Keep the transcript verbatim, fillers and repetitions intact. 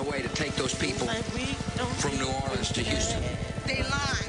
the way to take those people from New Orleans to Houston. They lie.